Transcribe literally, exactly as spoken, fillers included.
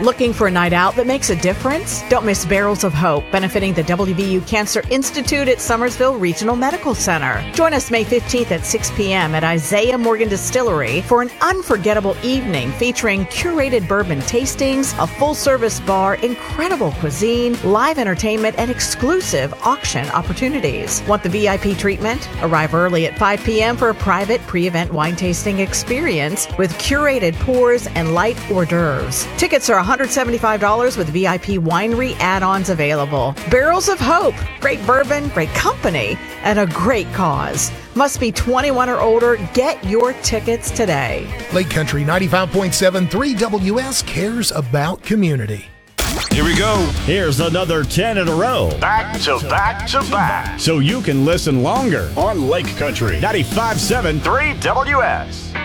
Looking for a night out that makes a difference? Don't miss Barrels of Hope, benefiting the W V U Cancer Institute at Summersville Regional Medical Center. Join us May fifteenth at six p.m. at Isaiah Morgan Distillery for an unforgettable evening featuring curated bourbon tastings, a full-service bar, incredible cuisine, live entertainment, and exclusive auction opportunities. Want the V I P treatment? Arrive early at five p.m. for a private pre-event wine tasting experience with curated pours and light hors d'oeuvres. Tickets are one hundred seventy-five dollars with V I P winery add-ons available. Barrels of Hope. Great bourbon, great company, and a great cause. Must be twenty-one or older. Get your tickets today. Lake Country ninety-five point seven three W S cares about community. Here we go. Here's another ten in a row. Back to back to back. So you can listen longer On Lake Country ninety-five point seven three W S.